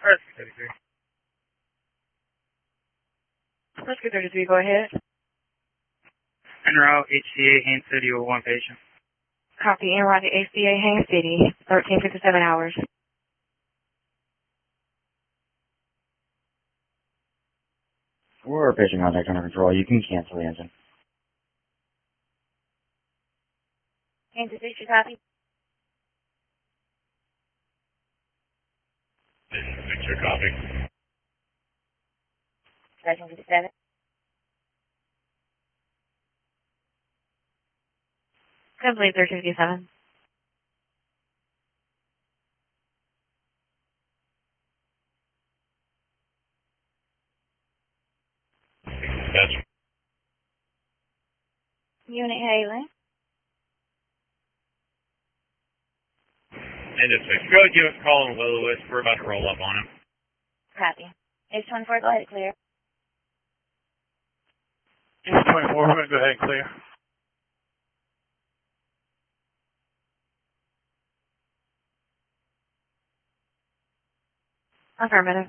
Rescue 33. Rescue 33, go ahead. En route, HCA, Haines City with one patient. Copy, en route to HCA Haines City, 1357 hours. We're patient contact under control. You can cancel the engine. Kansas City, copy. Picture copy. 1357. Complete 1357. That's Unit Haley. and it's a go give us a call on Lewis. We're about to roll up on him. Copy. H24, go ahead, clear. H24, we're going to go ahead and clear. Affirmative.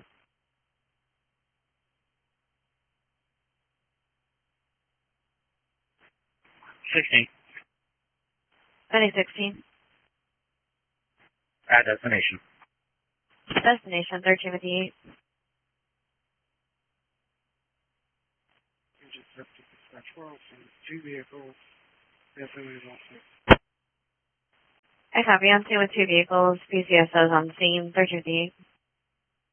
16. 2016. At destination. Destination 1358. Two vehicles. I copy. On scene with two vehicles. PCSOs on the scene. 1358.